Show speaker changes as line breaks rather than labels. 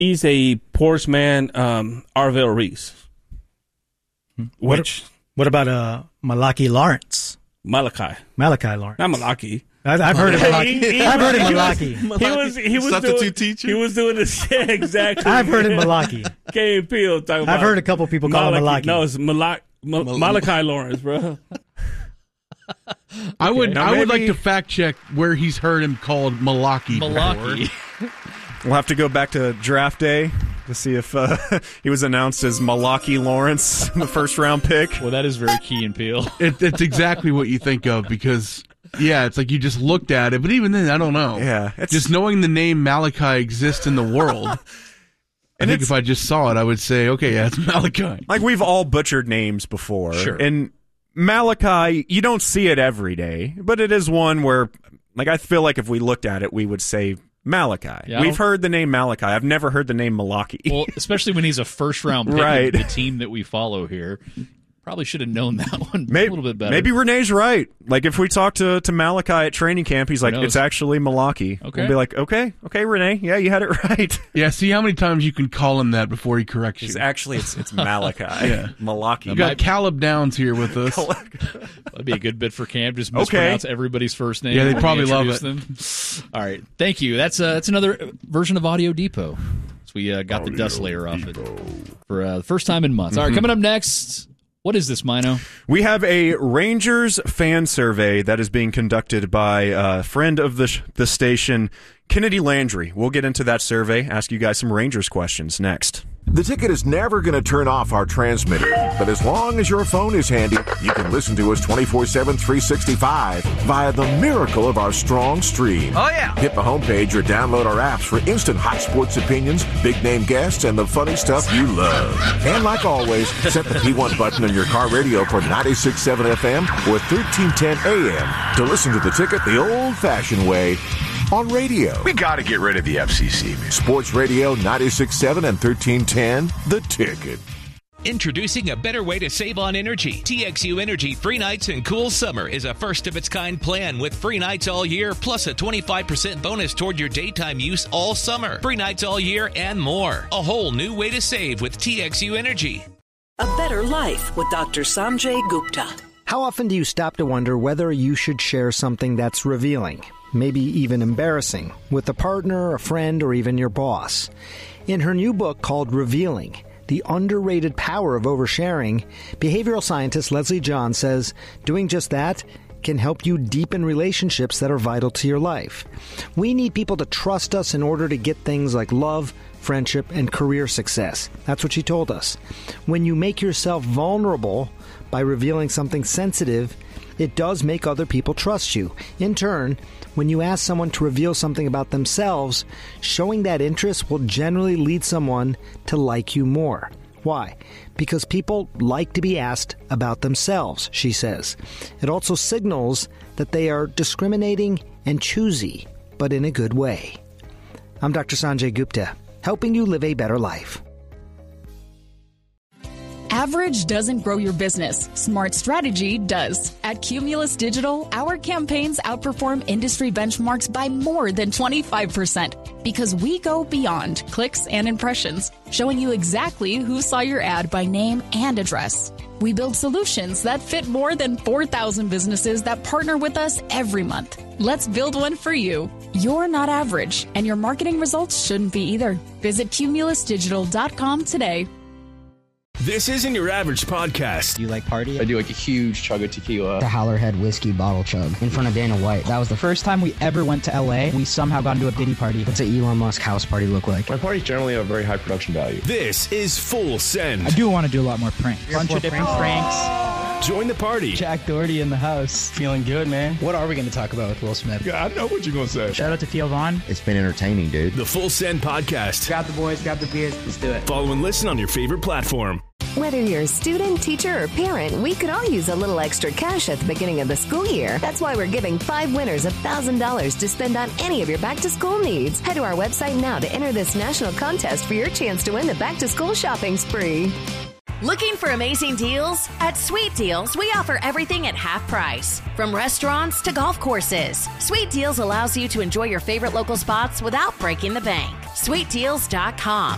He's a Porsche man, Arvell Reese.
What about Malachi Lawrence?
Malachi
Lawrence.
Not Malachi.
I've heard of Malachi. I've heard of Malachi.
He was
substitute teacher.
He was doing this. Yeah, exactly.
I've heard of Malachi.
K and Peel talking about.
I've heard a couple people call him Malachi.
No, it's Malachi Lawrence, bro.
I would like to fact check where he's heard him called Malachi.
We'll have to go back to draft day to see if he was announced as Malachi Lawrence, the first round pick.
Well, that is very Key and Peele.
It's exactly what you think of because, yeah, it's like you just looked at it. But even then, I don't know.
Yeah,
just knowing the name Malachi exists in the world. I think if I just saw it, I would say, okay, yeah, it's Malachi.
Like, we've all butchered names before.
Sure.
And Malachi, you don't see it every day, but it is one where, like, I feel like if we looked at it, we would say Malachi.
Yeah,
We've heard the name Malachi. I've never heard the name Malachi.
Well, especially when he's a first-round pick
right.
of the team that we follow here. Probably should have known that one a little bit better.
Maybe Renee's right. Like, if we talk to Malachi at training camp, he's like, it's actually Malachi.
Okay.
We'll be like, okay, Renee, yeah, you had it right.
Yeah, see how many times you can call him that before he corrects you.
Actually, it's Malachi.
Yeah.
Malachi.
You got Caleb Downs here with us.
That'd be a good bit for camp. Just mispronounce everybody's first name.
Yeah, they probably love it.
Them. All right, thank you. That's another version of Audio Depot. So we got the dust layer off it for the first time in months. All right, coming up next. What is this, Mino?
We have a Rangers fan survey that is being conducted by a friend of the station, Kennedy Landry. We'll get into that survey, ask you guys some Rangers questions next.
The Ticket is never going to turn off our transmitter, but as long as your phone is handy, you can listen to us 24/7, 365 via the miracle of our strong stream.
Oh, yeah.
Hit the homepage or download our apps for instant hot sports opinions, big-name guests, and the funny stuff you love. And like always, set the P1 button on your car radio for 96.7 FM or 1310 AM to listen to The Ticket the old-fashioned way on radio.
We got to get rid of the FCC, man.
Sports Radio 96.7 and 1310, The Ticket.
Introducing a better way to save on energy. TXU Energy Free Nights and Cool Summer is a first-of-its-kind plan with free nights all year, plus a 25% bonus toward your daytime use all summer. Free nights all year and more. A whole new way to save with TXU Energy.
A better life with Dr. Sanjay Gupta.
How often do you stop to wonder whether you should share something that's revealing, maybe even embarrassing, with a partner, a friend, or even your boss? In her new book called Revealing, The Underrated Power of Oversharing, behavioral scientist Leslie John says doing just that can help you deepen relationships that are vital to your life. We need people to trust us in order to get things like love, friendship, and career success. That's what she told us. When you make yourself vulnerable by revealing something sensitive, it does make other people trust you. In turn, when you ask someone to reveal something about themselves, showing that interest will generally lead someone to like you more. Why? Because people like to be asked about themselves, she says. It also signals that they are discriminating and choosy, but in a good way. I'm Dr. Sanjay Gupta, helping you live a better life.
Average doesn't grow your business. Smart strategy does. At Cumulus Digital, our campaigns outperform industry benchmarks by more than 25% because we go beyond clicks and impressions, showing you exactly who saw your ad by name and address. We build solutions that fit more than 4,000 businesses that partner with us every month. Let's build one for you. You're not average, and your marketing results shouldn't be either. Visit cumulusdigital.com today.
This isn't your average podcast.
Do you like party?
I do like a huge chug of tequila.
The Howlerhead whiskey bottle chug in front of Dana White. That was the first time we ever went to LA. We somehow got into a Diddy party. What's an Elon Musk house party look like?
My parties generally have very high production value.
This is Full Send.
I do want to do a lot more pranks. A bunch of different pranks.
Join the party.
Jack Doherty in the house.
Feeling good, man.
What are we going to talk about with Will Smith?
Yeah, I know what you're going to say.
Shout out to Theo Vaughn.
It's been entertaining, dude.
The Full Send podcast.
Grab the boys, grab the beers. Let's do it.
Follow and listen on your favorite platform.
Whether you're a student, teacher, or parent, we could all use a little extra cash at the beginning of the school year. That's why we're giving 5 winners $1,000 to spend on any of your back-to-school needs. Head to our website now to enter this national contest for your chance to win the back-to-school shopping spree.
Looking for amazing deals? At Sweet Deals, we offer everything at half price. From restaurants to golf courses. Sweet Deals allows you to enjoy your favorite local spots without breaking the bank. SweetDeals.com.